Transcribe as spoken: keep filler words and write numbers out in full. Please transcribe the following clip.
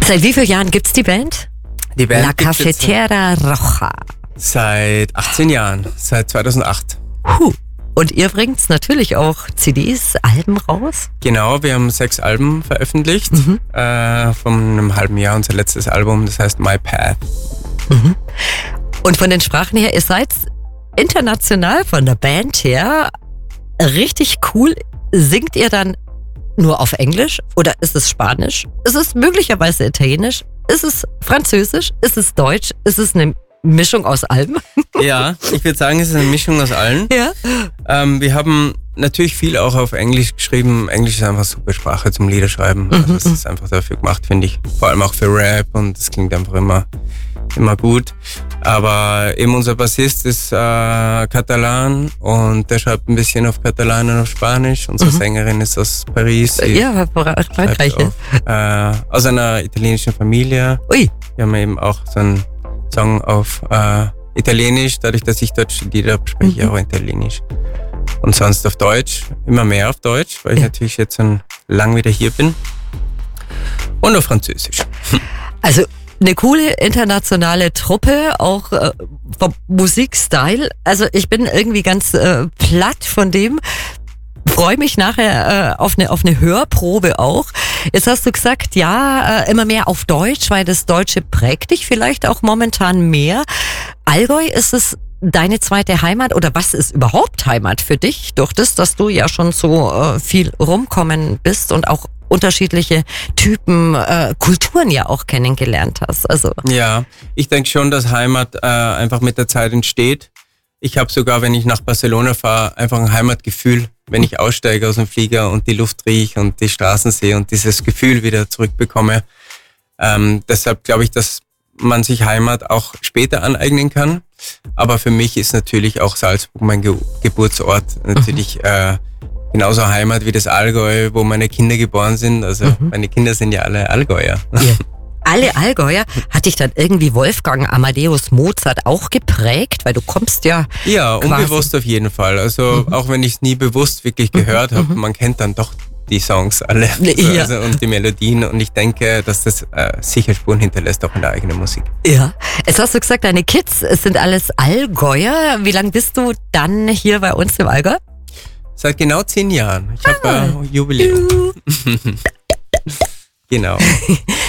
Seit wie vielen Jahren gibt's die Band? Die Band La gibt's jetzt Cafetera Roja. seit achtzehn Jahren, seit zweitausendacht. Huh. Und ihr bringt natürlich auch C Ds, Alben raus? Genau, wir haben sechs Alben veröffentlicht, Mhm. äh, von einem halben Jahr, unser letztes Album, das heißt My Path. Mhm. Und von den Sprachen her, ihr seid international von der Band her richtig cool. Singt ihr dann nur auf Englisch oder ist es Spanisch? Ist es möglicherweise Italienisch? Ist es Französisch? Ist es Deutsch? Ist es eine Mischung aus allem? Ja, ich würde sagen, es ist eine Mischung aus allen. Ja. Ähm, wir haben natürlich viel auch auf Englisch geschrieben. Englisch ist einfach eine super Sprache zum Liederschreiben. Also es ist einfach dafür gemacht, finde ich. Vor allem auch für Rap und es klingt einfach immer, immer gut. Aber eben unser Bassist ist äh, Katalan und der schreibt ein bisschen auf Katalan und auf Spanisch. Unsere Mhm. Sängerin ist aus Paris. Sie Ja, Frankreich. schreibt auf, äh, aus einer italienischen Familie. Ui. Wir haben eben auch so einen Song auf äh, Italienisch. Dadurch, dass ich dort studiert habe, spreche ich Mhm. auch Italienisch. Und sonst auf Deutsch, immer mehr auf Deutsch, weil ich Ja. natürlich jetzt schon lang wieder hier bin. Und auf Französisch. Also eine coole internationale Truppe, auch äh, vom Musikstil. Also ich bin irgendwie ganz äh, platt von dem. Freue mich nachher äh, auf eine auf eine Hörprobe auch. Jetzt hast du gesagt, ja, äh, immer mehr auf Deutsch, weil das Deutsche prägt dich vielleicht auch momentan mehr. Allgäu, ist es deine zweite Heimat oder was ist überhaupt Heimat für dich? Durch das, dass du ja schon so äh, viel rumkommen bist und auch unterschiedliche Typen, äh, Kulturen ja auch kennengelernt hast. Also Ja, ich denke schon, dass Heimat äh, einfach mit der Zeit entsteht. Ich habe sogar, wenn ich nach Barcelona fahre, einfach ein Heimatgefühl, wenn ich aussteige aus dem Flieger und die Luft rieche und die Straßen sehe und dieses Gefühl wieder zurückbekomme. Ähm, deshalb glaube ich, dass man sich Heimat auch später aneignen kann. Aber für mich ist natürlich auch Salzburg mein Ge- Geburtsort natürlich äh, genauso Heimat wie das Allgäu, wo meine Kinder geboren sind. Also Mhm. meine Kinder sind ja alle Allgäuer. ihr, alle Allgäuer, hat dich dann irgendwie Wolfgang Amadeus Mozart auch geprägt? Weil du kommst ja Ja, quasi. unbewusst auf jeden Fall. Also auch wenn ich es nie bewusst wirklich gehört habe, man kennt dann doch die Songs alle Ja. also, und die Melodien und ich denke, dass das äh, sicher Spuren hinterlässt, auch in der eigenen Musik. Ja. Jetzt hast du gesagt, deine Kids, es sind alles Allgäuer. Wie lange bist du dann hier bei uns im Allgäu? Seit genau zehn Jahren. Ich Ah. habe äh, Jubiläum. Genau.